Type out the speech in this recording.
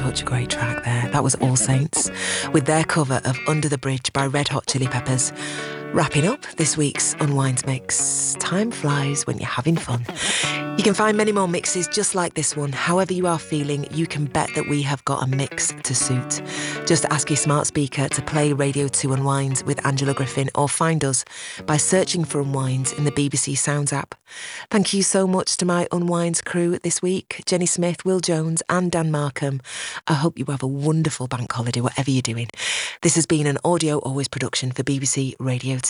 such a great track there. That was All Saints with their cover of Under the Bridge by Red Hot Chili Peppers. Wrapping up this week's Unwind Mix. Time flies when you're having fun. You can find many more mixes just like this one. However you are feeling, you can bet that we have got a mix to suit. Just ask your smart speaker to play Radio 2 Unwind with Angela Griffin, or find us by searching for Unwind in the BBC Sounds app. Thank you so much to my Unwind crew this week, Jenny Smith, Will Jones and Dan Markham. I hope you have a wonderful bank holiday, whatever you're doing. This has been an Audio Always production for BBC Radio 2.